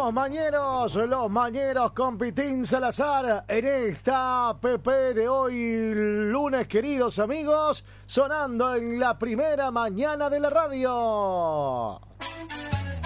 Los Mañeros con Pitín Salazar en esta PP de hoy lunes, queridos amigos, sonando en la primera mañana de la radio.